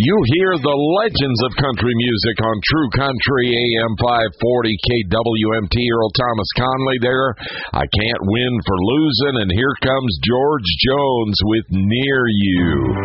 You hear the legends of country music on True Country AM 540 KWMT. Earl Thomas Conley there. I can't win for losing, and here comes George Jones with Near You.